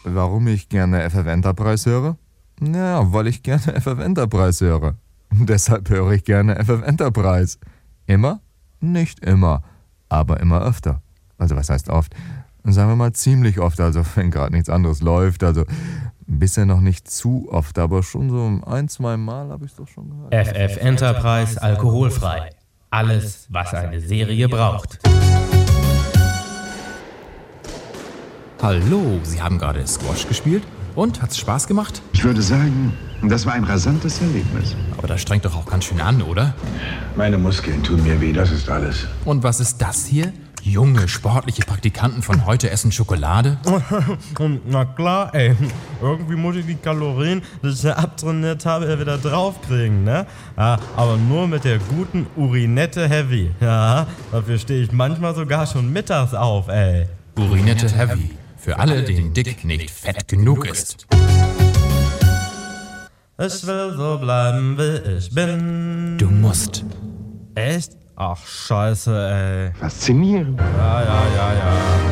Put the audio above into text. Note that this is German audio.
Warum ich gerne FF Enterprise höre? Ja, weil ich gerne FF Enterprise höre. Deshalb höre ich gerne FF Enterprise. Immer? Nicht immer, aber immer öfter. Also was heißt oft? Sagen wir mal ziemlich oft, also wenn gerade nichts anderes läuft. Also bisher noch nicht zu oft, aber schon so 1-2 Mal habe ich es doch schon gehört. FF Enterprise alkoholfrei. Alles, was eine Serie braucht. Hallo, Sie haben gerade Squash gespielt? Und, hat's Spaß gemacht? Ich würde sagen, das war ein rasantes Erlebnis. Aber das strengt doch auch ganz schön an, oder? Meine Muskeln tun mir weh, das ist alles. Und was ist das hier? Junge, sportliche Praktikanten von heute essen Schokolade? Na klar, ey. Irgendwie muss ich die Kalorien, die ich ja abtrainiert habe, wieder draufkriegen, ne? Ja, aber nur mit der guten Urinette Heavy. Ja, dafür stehe ich manchmal sogar schon mittags auf, ey. Urinette Heavy. Für alle, denen dick nicht fett genug ist. Ich will so bleiben, wie ich bin. Du musst. Echt? Ach, scheiße, ey. Faszinierend. Ja.